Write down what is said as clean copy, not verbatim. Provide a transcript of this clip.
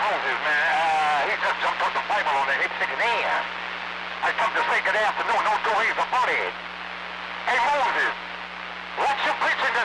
Moses, man. He just jumped off the Bible on the hip sticking in. I come to say good afternoon, no 2 ways about it. Hey, Moses, what's your preaching